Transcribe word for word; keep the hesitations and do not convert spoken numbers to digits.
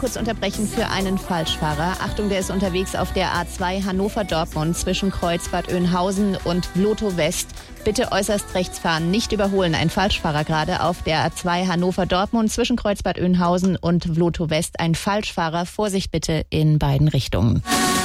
kurz unterbrechen für einen Falschfahrer. Achtung, der ist unterwegs auf der A zwei Hannover-Dortmund zwischen Kreuzbad Oeynhausen und Vlotho West. Bitte äußerst rechts fahren, nicht überholen. Ein Falschfahrer gerade auf der A zwei Hannover-Dortmund zwischen Kreuzbad Oeynhausen und Vlotho West. Ein Falschfahrer. Vorsicht bitte in beiden Richtungen.